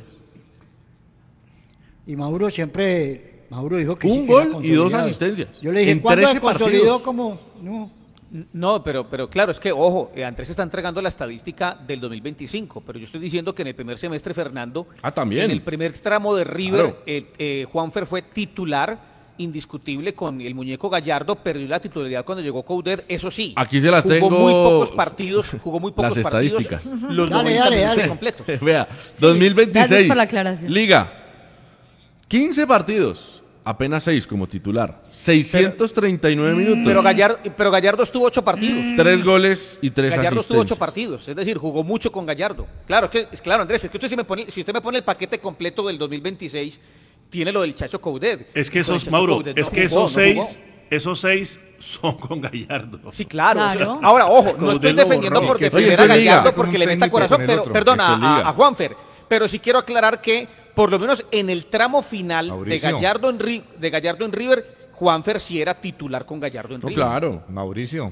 Y Mauro siempre, Mauro dijo que Un sí, que era gol y dos consolidado. asistencias. Yo le dije, En ¿cuándo se trece consolidó partidos. como? No. No, pero, pero claro, es que, ojo, eh, Andrés está entregando la estadística del dos mil veinticinco, pero yo estoy diciendo que en el primer semestre, Fernando, Ah, también. en el primer tramo de River, Claro. eh, eh, Juanfer fue titular indiscutible con el muñeco Gallardo, perdió la titularidad cuando llegó Coudet, eso sí. Aquí se las jugó tengo, muy pocos partidos, jugó muy pocos las partidos, estadísticas. los Dale, noventa dale, minutos dale. completos. Vea, dos mil veintiséis. Gracias por la aclaración. Liga. quince partidos, apenas seis como titular. seiscientos treinta y nueve minutos. Pero Gallardo, pero Gallardo estuvo ocho partidos. Tres goles y tres Gallardo estuvo ocho asistencias. partidos, es decir, jugó mucho con Gallardo. Claro, es que, es claro, Andrés, es que usted si, me pone, si usted me pone el paquete completo del dos mil veintiséis, tiene lo del Chacho Coudet. Es que Con el esos, Chacho Mauro, Coudet es no que jugó, esos no seis, jugó. esos seis son con Gallardo. Sí, claro. o sea, Claro. ahora, ojo, no Coudet estoy lo defendiendo borró. por Que defender fue a en Liga. Gallardo Con porque un le meta técnico corazón, con el pero otro. perdona, Esto es Liga. a, a Juanfer. Pero sí quiero aclarar que, por lo menos en el tramo final de Mauricio. Gallardo, en, Ri- de Gallardo en River, Juanfer sí era titular con Gallardo en No, River. claro. Mauricio,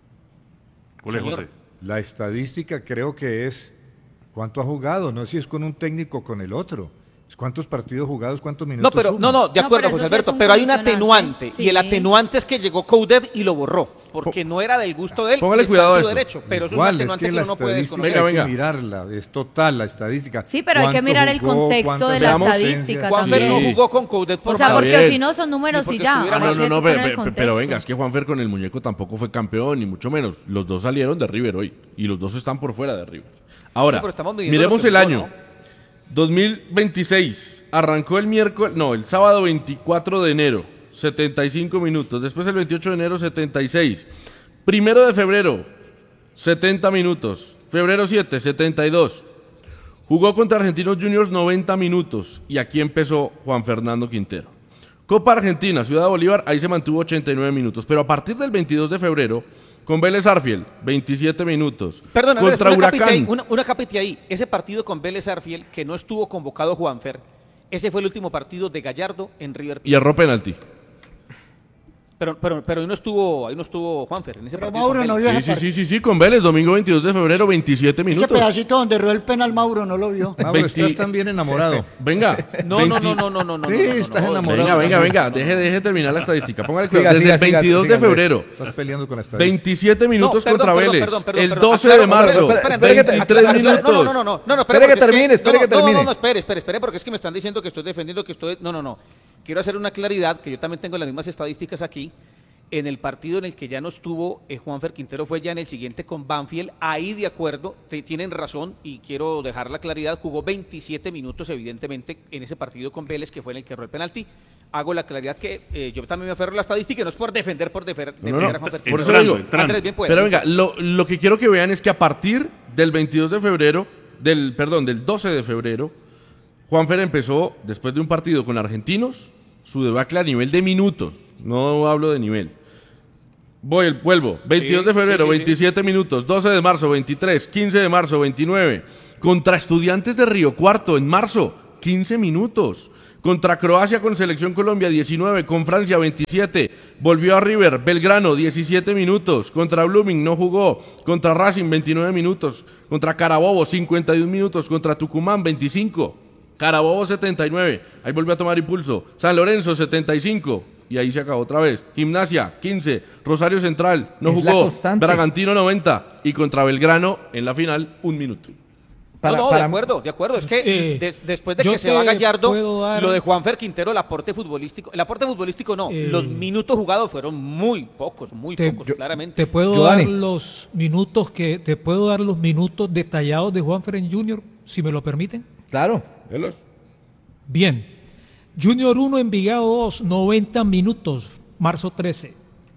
Ole, Señor. José. la estadística creo que es cuánto ha jugado, no si es con un técnico o con el otro. Es cuántos partidos jugados, cuántos minutos. No, pero, suma. no, no, de No, acuerdo, pero eso José sí es Alberto, un pero hay un condicionante, atenuante, sí. y el atenuante es que llegó Coudet y lo borró, porque no era del gusto de él. Póngale y está cuidado en a su eso. derecho, pero es un Igual, es atenuante que que, la uno no puede estadística desconocer. Venga, hay venga. que mirarla, es total la estadística. Sí, pero hay que ¿Cuánto mirar el jugó, contexto cuántas de la asistencias? estadística Juanfer también. no jugó con Coudet por O sea, favor. porque bien. si no son números Ni y porque ya. estuviera Ah, no, hay no, que no, poner pe- el pe- pero, contexto. venga, es que Juanfer con el muñeco tampoco fue campeón, ni mucho menos. Los dos salieron de River hoy, y los dos están por fuera de River. Ahora, Sí, pero estamos midiendo miremos lo que el jugó, año. ¿no? dos mil veintiséis, arrancó el miércoles, no, el sábado veinticuatro de enero, setenta y cinco minutos. Después el veintiocho de enero, setenta y seis. Primero de febrero, setenta minutos. Febrero siete, setenta y dos. Jugó contra Argentinos Juniors noventa minutos. Y aquí empezó Juan Fernando Quintero. Copa Argentina, Ciudad de Bolívar, ahí se mantuvo ochenta y nueve minutos. Pero a partir del veintidós de febrero, con Vélez Arfiel, veintisiete minutos. Perdón, Andrés, contra una capite ahí, Huracán. una, una capite ahí. Ese partido con Vélez Arfiel, que no estuvo convocado Juanfer, ese fue el último partido de Gallardo en River Plate. Y erró penalti. Pero, pero, pero ahí no estuvo, ahí no estuvo Juanfer en ese Pero partido. Mauro con no Vélez. vio Sí, esa sí, sí, sí, sí, con Vélez, domingo veintidós de febrero, veintisiete Ese minutos. pedacito donde rueda el penal, Mauro no lo vio. Mauro, veinte estás también enamorado. Venga. No, no, veinte no, no, no, no, no. Sí, no, no, no, estás no, enamorado. Venga, venga, también. venga, deje, deje terminar la estadística. Póngale Siga, cuidado. Desde siga, el siga, veintidós siga, de febrero, Estás peleando con la estadística. veintisiete minutos perdón, contra perdón, Vélez. perdón, perdón, El perdón. doce Aclaro, de marzo, espere, espere, espere, veintitrés aclaro, minutos. No, no, no, no, no, no, Espere que porque es termine, espere no, que no, No, termine. no, no, espere, espere, espere, porque es que me están diciendo que estoy defendiendo que estoy... No, no, no. Quiero hacer una claridad, que yo también tengo las mismas estadísticas aquí. En el partido en el que ya no estuvo eh, Juanfer Quintero fue ya en el siguiente con Banfield. Ahí de acuerdo, te, tienen razón y quiero dejar la claridad. Jugó veintisiete minutos evidentemente en ese partido con Vélez, que fue en el que erró el penalti. Hago la claridad que eh, yo también me aferro a la estadística y no es por defender, por defer- No, no, defender no. a Juanfer Por Quintero. eso le digo, entrando. Andrés, bien puede. Pero venga, lo, lo que quiero que vean es que a partir del veintidós de febrero, del, perdón, del doce de febrero, Juanfer empezó, después de un partido con argentinos, su debacle a nivel de minutos. No hablo de nivel. Voy, vuelvo. veintidós de Sí, febrero, sí, sí, sí. veintisiete minutos. doce de marzo, veintitrés. quince de marzo, veintinueve. Contra Estudiantes de Río Cuarto en marzo, quince minutos. Contra Croacia con Selección Colombia, diecinueve. Con Francia, veintisiete. Volvió a River, Belgrano, diecisiete minutos. Contra Blooming, no jugó. Contra Racing, veintinueve minutos. Contra Carabobo, cincuenta y un minutos. Contra Tucumán, veinticinco. Carabobo, setenta y nueve. Ahí volvió a tomar impulso. San Lorenzo, setenta y cinco. Y ahí se acabó otra vez. Gimnasia, quince. Rosario Central, no Es la jugó. constante. Bragantino, noventa. Y contra Belgrano, en la final, un minuto. Para- no, no, para- de acuerdo, de acuerdo. Es que Eh, des- después de yo que se te va Gallardo, puedo dar- lo de Juanfer Quintero, el aporte futbolístico, el aporte futbolístico no, Eh, los minutos jugados fueron muy pocos, muy Te- pocos, yo- claramente. Te puedo Yo, dar Dani. los minutos que te puedo dar los minutos detallados de Juan Feren Junior, si me lo permiten. Claro. Velos. Bien. Junior uno, Envigado dos, noventa minutos, marzo trece.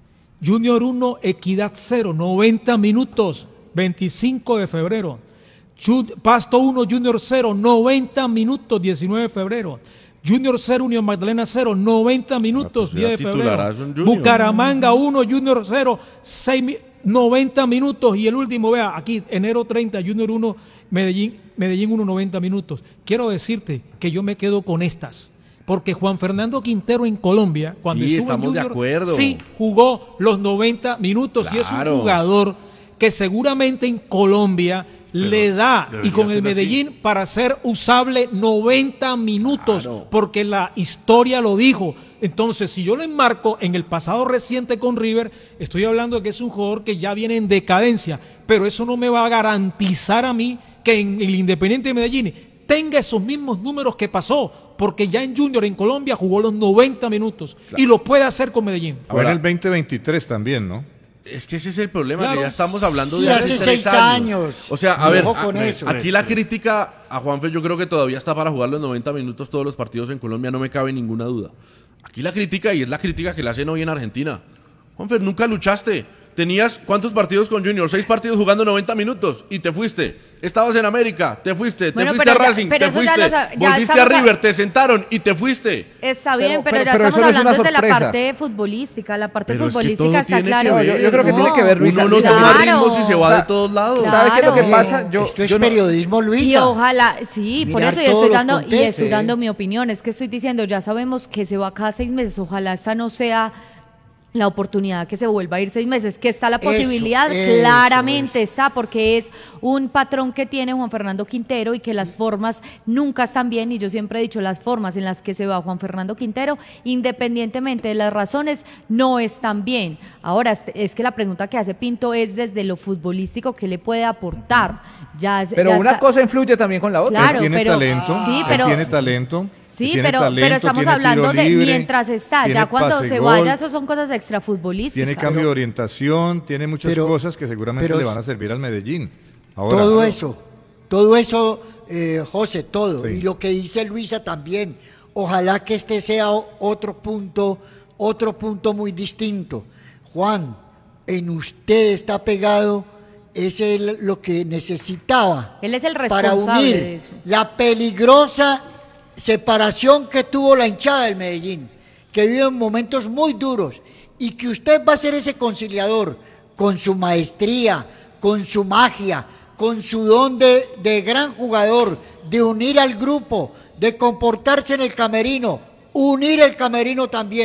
Junior uno, Equidad cero, noventa minutos, veinticinco de febrero. Ju- Pasto uno, Junior cero, noventa minutos, diecinueve de febrero. Junior cero, Unión Magdalena cero, noventa minutos, Ah, pues ya diez de febrero. titularazo en Junior. Bucaramanga uno, Junior cero, seis mi- noventa minutos. Y el último, vea, aquí, enero treinta, Junior uno, Medellín, Medellín uno, noventa minutos. Quiero decirte que yo me quedo con estas. Porque Juan Fernando Quintero en Colombia, cuando Sí, estuvo en estamos de Junior, acuerdo. sí jugó los noventa minutos y es un Claro. jugador que seguramente en Colombia le da y debería con el ser así. Medellín para ser usable noventa minutos, Claro. porque la historia lo dijo. Entonces, si yo lo enmarco en el pasado reciente con River, estoy hablando de que es un jugador que ya viene en decadencia, pero eso no me va a garantizar a mí que en el Independiente de Medellín tenga esos mismos números que pasó, porque ya en Junior en Colombia jugó los noventa minutos y lo puede hacer con Medellín. Fue en Ahora- el veinte veintitrés también, ¿no? Es que ese es el problema, Claro. que ya estamos hablando Sí, de hace seis años. O sea, a ver, Ojo a- con eso. aquí la crítica a Juanfer yo creo que todavía está para jugar los noventa minutos todos los partidos en Colombia, no me cabe ninguna duda. Aquí la crítica, y es la crítica que le hacen hoy en Argentina. Juanfer, nunca luchaste. Tenías, ¿cuántos partidos con Junior? Seis partidos jugando noventa minutos y te fuiste. Estabas en América, te fuiste. Bueno, te fuiste pero a ya- Racing, pero te eso ya fuiste. lo sab- ya Volviste a estamos a- River, te sentaron y te fuiste. Está bien, Pero- pero, pero- ya pero estamos eso no es una hablando desde la sorpresa. parte futbolística. La parte Pero es que todo futbolística está tiene claro. que ver. Yo- yo creo que tiene que ver, Luisa. Uno no Luisa, toma Claro. ritmo si se va Sa- de todos lados. Claro. ¿Sabe qué es lo que Eh, pasa? Yo, Esto es yo no- periodismo, Luisa. Y ojalá, sí, por Mirar eso yo todos estoy los dando y contextos. estoy dando mi opinión. Es que estoy diciendo, ya sabemos que se va cada seis meses. Ojalá esta no sea la oportunidad que se vuelva a ir seis meses, que está la Eso, posibilidad, eso, claramente eso. está, porque es un patrón que tiene Juan Fernando Quintero y que las formas nunca están bien, y yo siempre he dicho, las formas en las que se va Juan Fernando Quintero, independientemente de las razones, no están bien. Ahora, es- es que la pregunta que hace Pinto es desde lo futbolístico, ¿qué le puede aportar? Ya, Pero ya una está- cosa influye también con la otra. Claro, él tiene pero- talento, sí, él pero- tiene talento. Sí, él tiene pero, talento, pero estamos tiene hablando tiro de libre, mientras está, tiene ya cuando pase se gol, vaya, eso son cosas extrafutbolísticas. tiene cambio de orientación, tiene muchas Pero- cosas que seguramente pero le van a servir al Medellín. Ahora, todo eso, todo eso, eh, José, todo. Sí. Y lo que dice Luisa también. Ojalá que este sea o- otro punto, otro punto muy distinto. Juan, en usted está pegado, es el- lo que necesitaba Él es el para responsable unir de eso. la peligrosa separación que tuvo la hinchada del Medellín, que vive en momentos muy duros, y que usted va a ser ese conciliador con su maestría, con su magia, con su don de, de gran jugador, de unir al grupo, de comportarse en el camerino, unir el camerino también.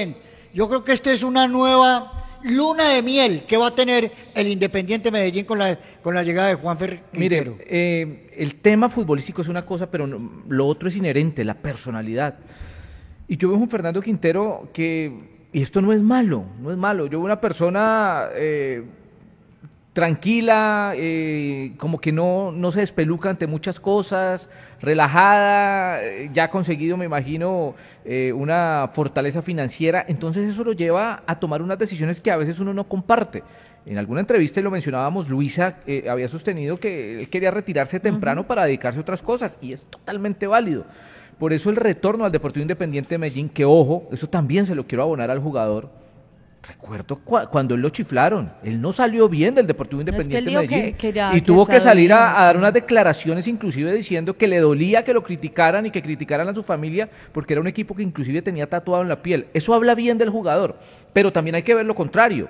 yo creo que esta es una nueva luna de miel que va a tener el Independiente Medellín con la, con la llegada de Juanfer Quintero. Mire, eh, el tema futbolístico es una cosa, pero no, lo otro es inherente, la personalidad. Y yo veo a Juan Fernando Quintero que, y esto no es malo, no es malo, yo veo una persona eh, tranquila, eh, como que no, no se despeluca ante muchas cosas, relajada, eh, ya ha conseguido, me imagino, eh, una fortaleza financiera, entonces eso lo lleva a tomar unas decisiones que a veces uno no comparte. En alguna entrevista, y lo mencionábamos, Luisa eh, había sostenido que él quería retirarse temprano uh-huh. para dedicarse a otras cosas, y es totalmente válido. Por eso el retorno al Deportivo Independiente de Medellín, que ojo, eso también se lo quiero abonar al jugador. Recuerdo cu- cuando él lo chiflaron, él no salió bien del Deportivo Independiente no, de Medellín que, que ya, y que tuvo que salir bien, a, a dar unas declaraciones inclusive diciendo que le dolía que lo criticaran y que criticaran a su familia porque era un equipo que inclusive tenía tatuado en la piel. Eso habla bien del jugador, pero también hay que ver lo contrario.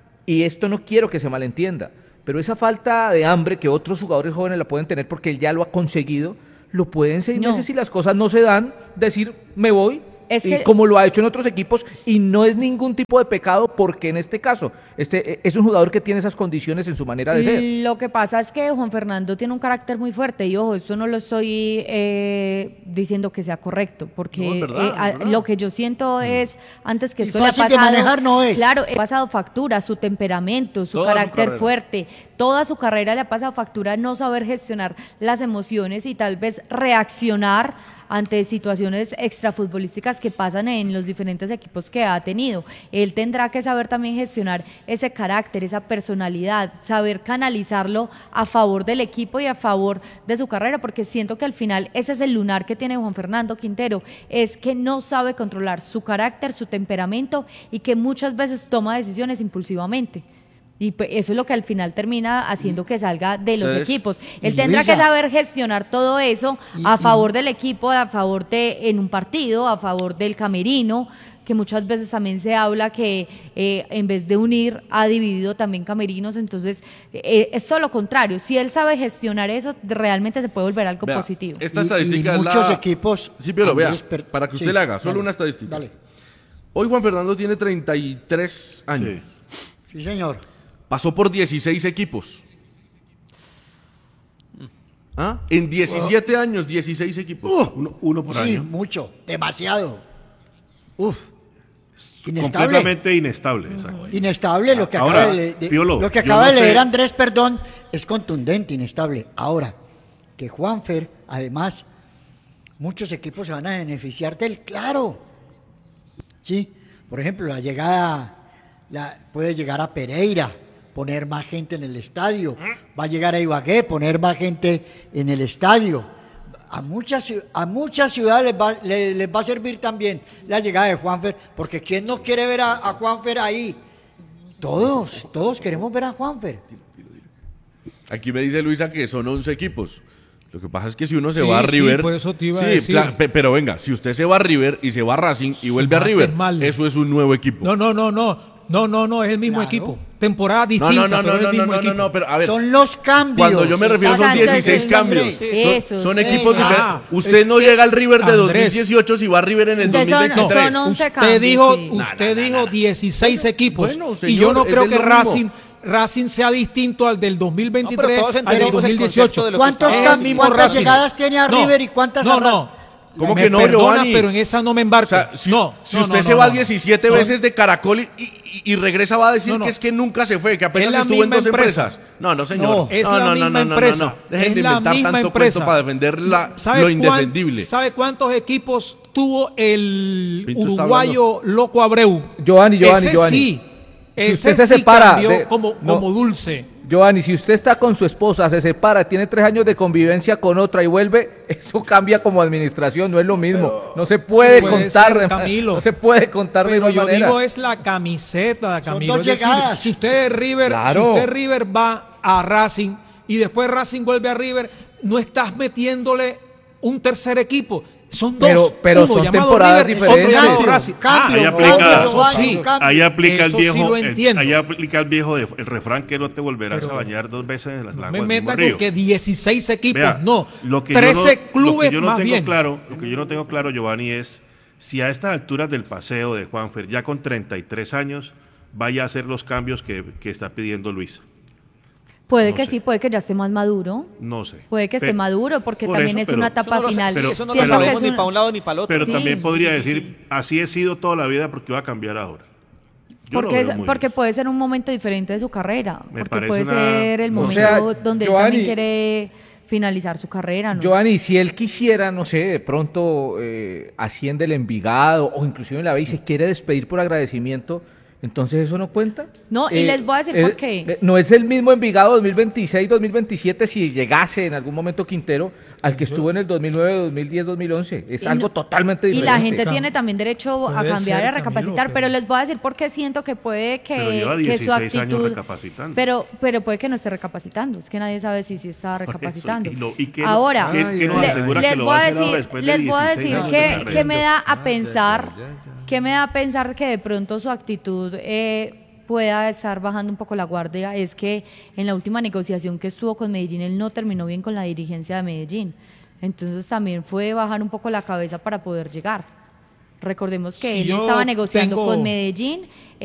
Y esto no quiero que se malentienda, pero esa falta de hambre que otros jugadores jóvenes la pueden tener porque él ya lo ha conseguido, lo pueden seis no. meses si las cosas no se dan, decir me voy. Es y que, como lo ha hecho en otros equipos, y no es ningún tipo de pecado porque en este caso este es un jugador que tiene esas condiciones en su manera de ser. Lo que pasa es que Juan Fernando tiene un carácter muy fuerte y ojo, esto no lo estoy eh, diciendo que sea correcto, porque No, es verdad, eh, a, es verdad. lo que yo siento es, antes que Y esto le ha fácil de pasado, manejar no es. claro, le ha pasado factura, su temperamento, su Toda su carácter carrera. fuerte, toda su carrera le ha pasado factura, no saber gestionar las emociones y tal vez reaccionar ante situaciones extrafutbolísticas que pasan en los diferentes equipos que ha tenido. Él tendrá que saber también gestionar ese carácter, esa personalidad, saber canalizarlo a favor del equipo y a favor de su carrera, porque siento que al final ese es el lunar que tiene Juan Fernando Quintero, es que no sabe controlar su carácter, su temperamento y que muchas veces toma decisiones impulsivamente. Y pues eso es lo que al final termina haciendo que salga de los Entonces, equipos. y Él tendrá Luisa, que saber gestionar todo eso y- a y- favor del equipo, a favor de en un partido, a favor del camerino, que muchas veces también se habla que eh, en vez de unir ha dividido también camerinos, entonces eh, es todo lo contrario. Si él sabe gestionar eso, realmente se puede volver algo Vea, positivo. Esta Y- estadística y es muchos la- equipos, Sí, pero vea, Andrés, per- para que usted sí, le haga, solo dale, una estadística. dale. Hoy Juan Fernando tiene treinta y tres años. Sí, señor. Pasó por dieciséis equipos. ¿Ah? En diecisiete años, dieciséis equipos. Uh, Uno, uno por sí, año. mucho, demasiado. Uf. Inestable. Completamente inestable. exacto. Inestable, lo que Ahora, acaba de, de- Piolo, lo que yo acaba no de leer sé- Andrés, perdón, es contundente, inestable. Ahora, que Juanfer, además, muchos equipos se van a beneficiar de él, claro. Sí, por ejemplo, la llegada, la, puede llegar a Pereira, poner más gente en el estadio, va a llegar a Ibagué, poner más gente en el estadio. A muchas, ciu- a muchas ciudades les va, le- les va a servir también la llegada de Juanfer, porque ¿quién no quiere ver a, a Juanfer ahí? Todos, todos queremos ver a Juanfer. Aquí me dice Luisa que son once equipos. Lo que pasa es que si uno se Sí, va a sí, River... por eso te iba a Sí, decir. claro, pe- pero venga, si usted se va a River y se va a Racing y vuelve a Sumate River, mal. eso es un nuevo equipo. No, no, no, no. No, no, no, es el mismo Claro. equipo. Temporada no, distinta, no, no, pero no, es el no, no, mismo no, no, equipo. no, pero a ver, Son los cambios. cuando yo me refiero son Exacto, dieciséis eso, cambios. Andrés. Son, Eso, son eso. equipos Ah, diferentes. Usted es no que, llega al River de dos mil Andrés, dieciocho si va a River en el Entonces son- dos mil veintitrés. son once Usted cambios, dijo, sí. usted dijo dieciséis equipos. bueno, y señor, yo no es creo de que lo mismo. Racing, Racing sea distinto al del dos mil No, veintitrés, pero todos al del entendemos dos el mil concepto dieciocho. de lo que ¿Cuántos está Es el cambios, mismo cuántas Racing. llegadas tiene a No, River y cuántas no, a Racing? no. ¿Cómo Me que no, perdona, Giovanni? pero en esa no me embarco. O sea, si, no, si no, usted no, se no, va no. diecisiete No. veces de Caracol y, y- y regresa va a decir No, no. que es que nunca se fue, que apenas Es la estuvo en misma dos empresa. empresas. No, no, señor. No, es no, la no, no, misma no, no, empresa. no, no. Dejen Es de la inventar misma tanto empresa. cuento para defender la, ¿Sabe lo cuán- indefendible. ¿Sabe cuántos equipos tuvo el Pinto está uruguayo Loco Abreu? Giovanni, Giovanni, ese Giovanni. sí. Si Ese usted se sí separa cambió de- como, no. como dulce. Giovanni, si usted está con su esposa, se separa, tiene tres años de convivencia con otra y vuelve, eso cambia como administración, no es lo mismo. No se puede puede contar, ser, de- Camilo. no se puede contar de Pero igual yo manera. digo es la camiseta, Camilo. dos Es decir, llegadas. si usted es River, Claro. si usted es River va a Racing y después Racing vuelve a River, no estás metiéndole un tercer equipo. Son dos. Pero- pero uno son llamado temporadas River, diferentes. otro llamado Cambio, Racing. cambio, Ahí Ah, aplica- eso Giovanni, sí. cambio. Ahí aplica el Eso sí viejo, lo el- entiendo. ahí aplica el viejo de- el refrán que no te volverás Pero a bañar dos veces en las No aguas me del mismo metan río. con que dieciséis equipos, Vea, no. lo que yo trece no- lo clubes que yo no más tengo bien. Claro, lo que yo no tengo claro, Giovanni, es si a estas alturas del paseo de Juanfer, ya con treinta y tres años, vaya a hacer los cambios que, que está pidiendo Luisa. Puede No que sé. sí, puede que ya esté más maduro. No sé. Puede que esté Pe- maduro, porque por también eso, es pero- una Eso etapa Eso no lo, final. sí, pero- eso no Siento lo pero- que es sabemos ni un- para un lado ni para el otro. Pero Sí. también podría Sí, decir, así he sido toda la vida porque iba a cambiar ahora. Yo lo Porque, veo es- muy porque bien. puede ser un momento diferente de su carrera. Me porque parece puede una- ser el no momento sé. donde él Giovanni- también quiere finalizar su carrera, ¿no? Giovanni, si él quisiera, no sé, de pronto eh, asciende el Envigado o inclusive en la B y se quiere despedir por agradecimiento, entonces eso no cuenta. No, y les voy a decir eh, por qué. eh, no es el mismo Envigado dos mil veintiséis dos mil veintisiete si llegase en algún momento Quintero al que estuvo en el dos mil nueve dos mil diez dos mil once. Es Y algo no- totalmente Y diferente. la gente Cam- tiene también derecho a puede cambiar y a ser, recapacitar, Camilo, pero pero- les voy a decir por qué siento que puede que, Pero lleva que su dieciséis años actitud... recapacitando. Pero, pero puede que no esté recapacitando, es que nadie sabe si sí está Por eso, recapacitando. y lo- y qué no- Ahora, qué- qué nos le- asegura que les lo voy va a a hacer ahora decir, después de les voy a dieciséis decir años que, de que me da a carrera? pensar, que me da a pensar que de pronto su actitud eh, pueda estar bajando un poco la guardia, es que en la última negociación que estuvo con Medellín, él no terminó bien con la dirigencia de Medellín. Entonces también fue bajar un poco la cabeza para poder llegar. Recordemos que Si él yo estaba negociando tengo- con Medellín